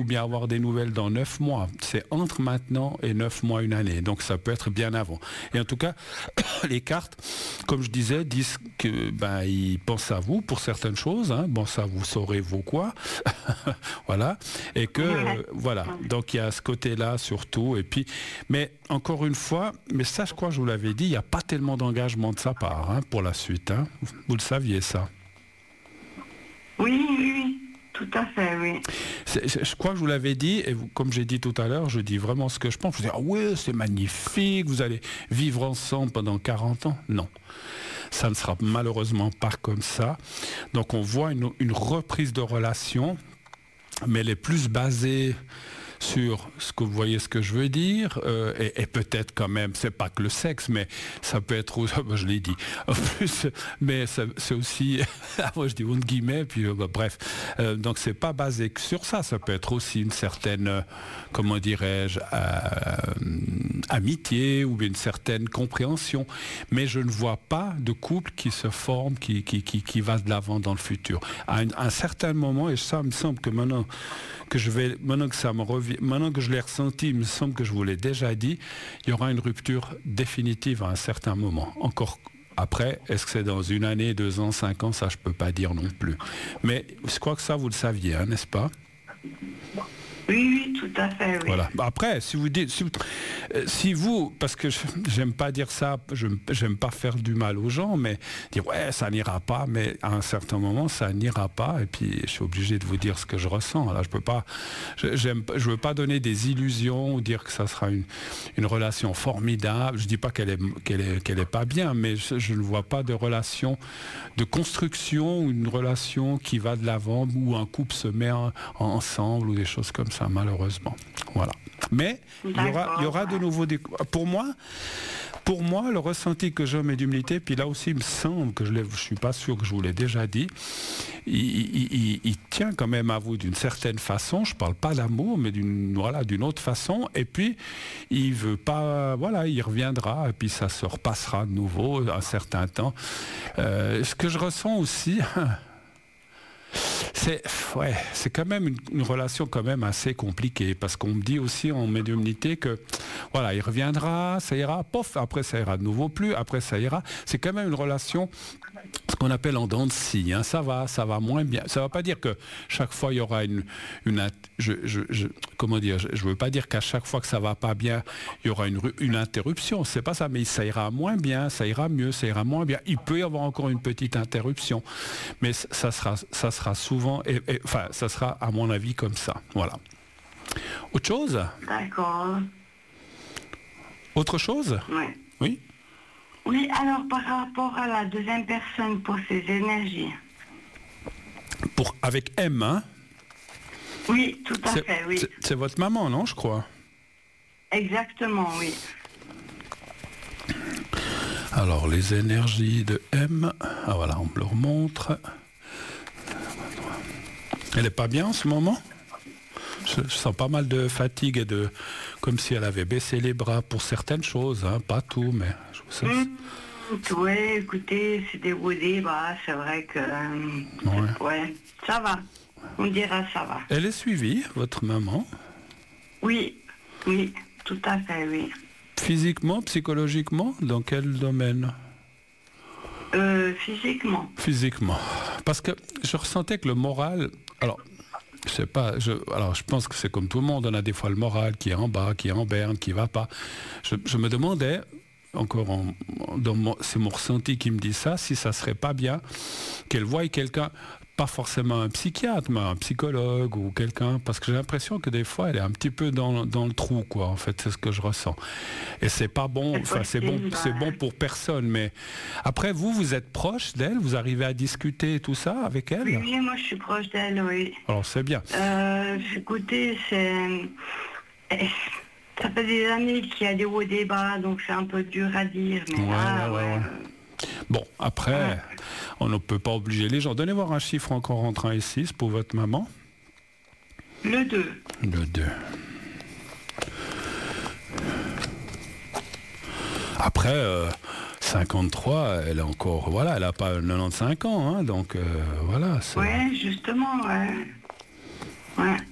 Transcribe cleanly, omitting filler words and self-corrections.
bien avoir des nouvelles dans 9 mois. C'est entre maintenant et 9 mois, une année. Donc ça peut être bien avant. Et en tout cas, les cartes, comme je disais, disent que ils pensent à vous pour certaines choses. Hein. Bon, ça, vous saurez vos quoi. Voilà. Et que, voilà. Donc il y a ce côté-là surtout. Et puis, mais encore une fois, mais ça, je crois que je vous l'avais dit, il n'y a pas tellement d'engagement de sa part pour la suite. Hein. Vous le saviez, ça? Oui, tout à fait, oui. Je crois que je vous l'avais dit, et comme j'ai dit tout à l'heure, je dis vraiment ce que je pense. Je dis, ah ouais, c'est magnifique, vous allez vivre ensemble pendant 40 ans. Non, ça ne sera malheureusement pas comme ça. Donc on voit une reprise de relation, mais elle est plus basée sur ce que vous voyez ce que je veux dire, et peut-être quand même, c'est pas que le sexe, mais ça peut être, je l'ai dit, en plus, mais c'est aussi, moi je dis entre guillemets, puis bref, donc c'est pas basé que sur ça, ça peut être aussi une certaine, comment dirais-je, amitié ou une certaine compréhension, mais je ne vois pas de couple qui se forme, qui va de l'avant dans le futur. À un certain moment, et ça me semble que maintenant que ça me revient, maintenant que je l'ai ressenti, il me semble que je vous l'ai déjà dit, il y aura une rupture définitive à un certain moment. Encore après, est-ce que c'est dans 1 année, 2 ans, 5 ans, ça je peux pas dire non plus. Mais je crois que ça vous le saviez, hein, n'est-ce pas? Oui, tout à fait, oui. Voilà. Après, si vous, parce que j'aime pas dire ça, j'aime pas faire du mal aux gens, mais dire ouais, ça n'ira pas, mais à un certain moment, ça n'ira pas, et puis je suis obligé de vous dire ce que je ressens. Là, je veux pas donner des illusions ou dire que ça sera une relation formidable. Je dis pas qu'elle est pas bien, mais je ne vois pas de relation de construction ou une relation qui va de l'avant où un couple se met ensemble ou des choses comme ça. Malheureusement, voilà. Mais il y aura de nouveau des... Pour moi, le ressenti que j'ai en médiumnité, puis là aussi, il me semble que je suis pas sûr que je vous l'ai déjà dit, il tient quand même à vous d'une certaine façon. Je parle pas d'amour, mais d'une autre façon. Et puis, il veut pas, il reviendra, et puis ça se repassera de nouveau un certain temps. Ce que je ressens aussi. C'est quand même une relation quand même assez compliquée, parce qu'on me dit aussi en médiumnité que il reviendra, ça ira, pof, après ça ira de nouveau plus, après ça ira. C'est quand même une relation, ce qu'on appelle en dents de scie, hein. Ça va moins bien. Ça ne va pas dire que chaque fois il y aura je veux pas dire qu'à chaque fois que ça va pas bien, il y aura une interruption. C'est pas ça, mais ça ira moins bien, ça ira mieux, ça ira moins bien. Il peut y avoir encore une petite interruption, mais ça sera souvent, ça sera à mon avis comme ça. Voilà. Autre chose? D'accord. Autre chose? Oui. Oui. Oui, alors par rapport à la deuxième personne pour ses énergies. Avec M, hein? Oui, tout à fait, oui. C'est votre maman, non, je crois? Exactement, oui. Alors, les énergies de M. Ah voilà, on me le remontre. Elle est pas bien en ce moment? Je sens pas mal de fatigue et comme si elle avait baissé les bras pour certaines choses, hein, pas tout, mais oui, écoutez, c'est déroulé, c'est vrai que ça va. On dira ça va. Elle est suivie, votre maman? Oui, tout à fait, oui. Physiquement, psychologiquement, dans quel domaine? Physiquement. Physiquement. Parce que je ressentais que le moral... Alors, je sais pas, je pense que c'est comme tout le monde, on a des fois le moral qui est en bas, qui est en berne, qui va pas. Je me demandais, encore c'est mon ressenti qui me dit ça, si ça serait pas bien qu'elle voie quelqu'un, pas forcément un psychiatre, mais un psychologue ou quelqu'un, parce que j'ai l'impression que des fois elle est un petit peu dans le trou, quoi, en fait, c'est ce que je ressens. Et c'est pas bon, c'est bon pour personne, mais après vous êtes proche d'elle, vous arrivez à discuter tout ça avec elle? Oui, moi je suis proche d'elle, oui. Alors c'est bien. Écoutez, ça fait des années qu'il y a des hauts débats, donc c'est un peu dur à dire, mais ouais. Bon, après, on ne peut pas obliger les gens. Donnez voir un chiffre encore entre 1 et 6 pour votre maman. Le 2. Le 2. Après, 53, elle est encore... Voilà, elle n'a pas 95 ans, hein, donc voilà. Ouais, justement, ouais.